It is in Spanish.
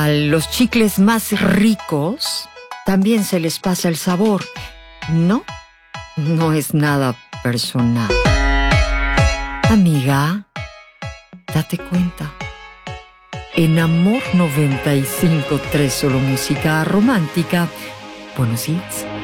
A los chicles más ricos también se les pasa el sabor. No, no es nada personal. Amiga, date cuenta. En Amor 95.3, solo música romántica. Buenos hits.